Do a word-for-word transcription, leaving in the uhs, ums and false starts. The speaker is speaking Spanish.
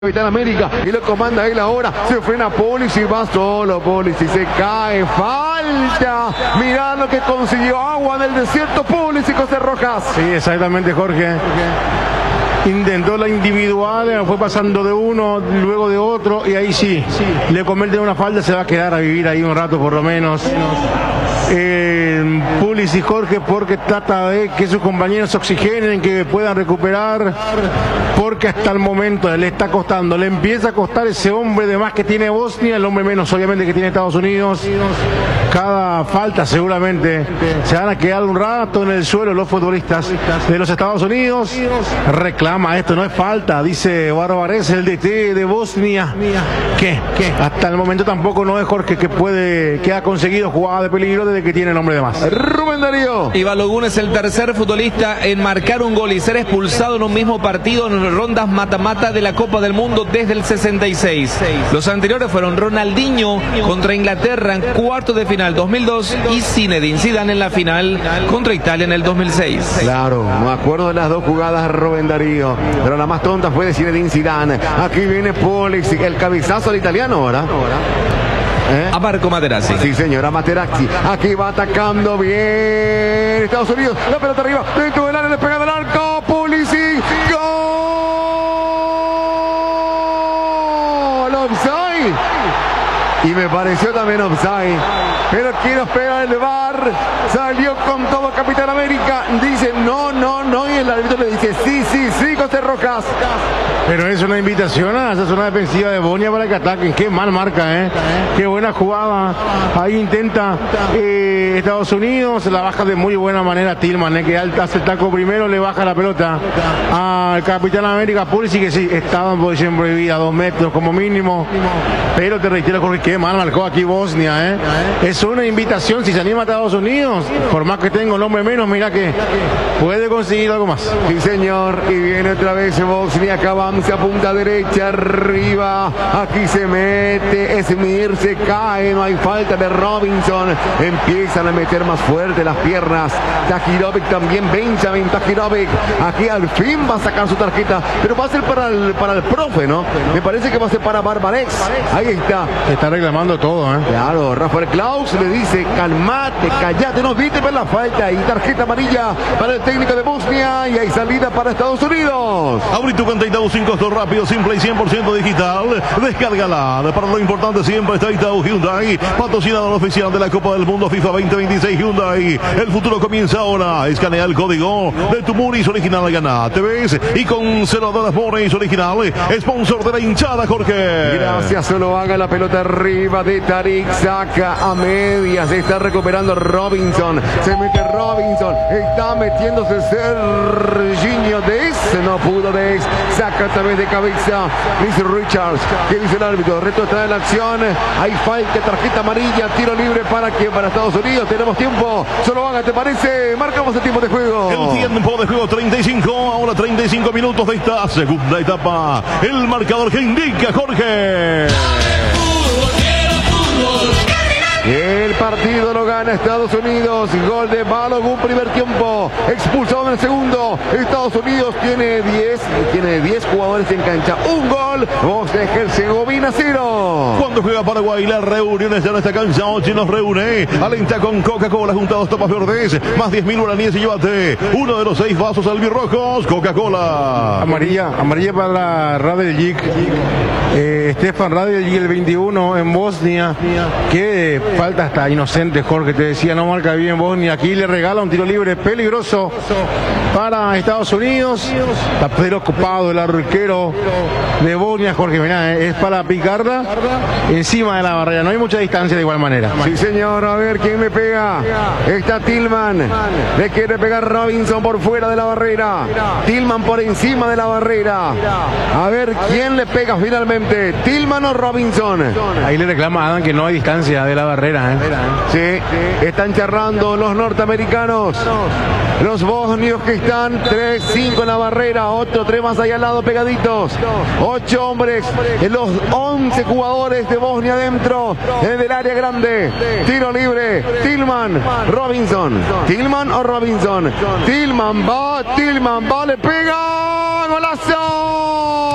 Capitán América y lo comanda él ahora. Se frena Pulisic, va solo Pulisic, se cae, falta. Mirá lo que consiguió Agua del desierto Pulisic, José Rojas. Sí, exactamente, Jorge. Intentó la individual, fue pasando de uno, luego de otro, y ahí sí, sí. le cometen una falta, se va a quedar a vivir ahí un rato por lo menos. Eh, Pulisic, Jorge, porque trata de que sus compañeros oxigenen, que puedan recuperar, porque hasta el momento le está costando, le empieza a costar ese hombre de más que tiene Bosnia, el hombre menos obviamente que tiene Estados Unidos. Cada falta seguramente se van a quedar un rato en el suelo los futbolistas de los Estados Unidos. Reclama, esto no es falta, dice Barbarés, el D T de Bosnia, que hasta el momento tampoco no es Jorge, que puede, que ha conseguido jugada de peligro desde que tiene el hombre de más. Rubén Darío. Y Balogun es el tercer futbolista en marcar un gol y ser expulsado en un mismo partido en rondas mata-mata de la Copa del Mundo desde el sesenta y seis. Los anteriores fueron Ronaldinho contra Inglaterra en cuarto de final dos mil dos y Zinedine Zidane en la final contra Italia en el dos mil seis. Claro, me acuerdo de las dos jugadas, Rubén Darío, pero la más tonta fue de Zinedine Zidane. Aquí viene Pulisic, el cabezazo al italiano ahora. ¿Eh? A Marco Materazzi. Sí, señora, Materazzi. Aquí va atacando bien Estados Unidos. La pelota arriba, dentro del área, le pega del arco. Pulisic. ¡Gol! Offside. Y me pareció también offside. Pero aquí nos pega el V A R. Salió con todo Capitán América. Dice no, no, no. Y el árbitro le dice sí, sí, sí, José Rojas. Pero es una invitación a esa zona defensiva de Bosnia para que ataquen. Qué mal marca, ¿eh? Qué buena jugada. Ahí intenta eh, Estados Unidos. La baja de muy buena manera Tillman, ¿eh? Que hace el taco primero, le baja la pelota al Capitán América. Pulisic, que sí, estaba en posición prohibida, dos metros como mínimo. Pero te reitero, Jorge, qué mal marcó aquí Bosnia, ¿eh? Es una invitación, si se anima a Estados Unidos, por más que tenga un hombre menos, mira que puede conseguir algo más. Sí, señor. Y viene otra vez Bosnia, acaba a punta derecha, arriba, aquí se mete, Esmir se cae, no hay falta de Robinson, empiezan a meter más fuerte las piernas, Tahirovic también, Benjamin Tahirovic, aquí al fin va a sacar su tarjeta, pero va a ser para el, para el profe, ¿no? Me parece que va a ser para Barbarés, ahí está. Se está reclamando todo, ¿eh? Claro, Rafael Klaus le dice, calmate, callate, no viste ver la falta, y tarjeta amarilla para el técnico de Bosnia, y hay salida para Estados Unidos. Abrí tu cuenta Itaú sin costo, rápido, simple y cien por ciento digital. Descárgala. Para lo importante siempre está Itaú Hyundai, patrocinador oficial de la Copa del Mundo FIFA veinte veintiséis Hyundai. El futuro comienza ahora. Escanea el código de tu Muris original, gana. Te ves y con cero dólares Muris original, sponsor de la hinchada, Jorge. Gracias, solo haga la pelota arriba de Tarik, saca a medias, se está recuperando Robinson, se mete Robinson, está metiéndose Serginho Dez, no pudo Dez, saca también de cabeza dice Richards. ¿Qué dice el árbitro? Reto está en la acción, hay falta, tarjeta amarilla, tiro libre para que para Estados Unidos. Tenemos tiempo, solo haga, ¿te parece? Marcamos el tiempo de juego. El tiempo de juego treinta y cinco, ahora treinta y cinco minutos de esta segunda etapa. El marcador que indica Jorge. El partido lo gana Estados Unidos. Gol de Balogun, primer tiempo. Expulsado en el segundo. Estados Unidos tiene diez. Tiene diez jugadores en cancha. Un gol. Bosnia Herzegovina cero. Cuando juega Paraguay, las reuniones ya en esta cancha. Ochi nos reúne. Alenta con Coca-Cola junto a dos tapas verdes. Más diez mil guaraníes y llévate uno de los seis vasos albirrojos. Coca-Cola. Amarilla. Amarilla para Radeljic. Eh, Stefan Radeljic, el veintiuno en Bosnia. Que falta hasta inocente, Jorge, te decía, no marca bien Bosnia. Aquí le regala un tiro libre peligroso para Estados Unidos. Está preocupado el arquero de Bosnia, Jorge, mirá, es para picarla encima de la barrera. No hay mucha distancia de igual manera. Sí, señor, a ver quién me pega. Está Tillman. Le quiere pegar Robinson por fuera de la barrera. Tillman por encima de la barrera. A ver quién le pega finalmente. Tillman o Robinson. Ahí le reclama a Adam que no hay distancia de la barrera. ¿eh? Sí, están charrando los norteamericanos. Los bosnios que están tres cinco en la barrera, otro tres más allá al lado pegaditos. ocho hombres, los once jugadores de Bosnia dentro del área grande. Tiro libre, Tillman, Robinson. Tillman o Robinson. Tillman va, Tillman va, le pega. ¡Golazo!